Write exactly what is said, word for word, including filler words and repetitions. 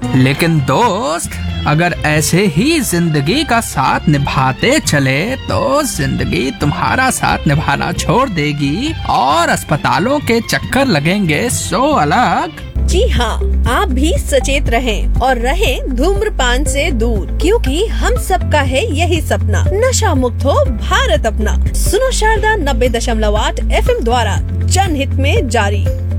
लेकिन दोस्त, अगर ऐसे ही जिंदगी का साथ निभाते चले तो जिंदगी तुम्हारा साथ निभाना छोड़ देगी और अस्पतालों के चक्कर लगेंगे सो अलग। जी हाँ, आप भी सचेत रहें और रहें धूम्रपान से दूर, क्योंकि हम सबका है यही सपना, नशा मुक्त हो भारत अपना। सुनो शारदा नब्बे दशमलव आठ एफ एम द्वारा जनहित में जारी।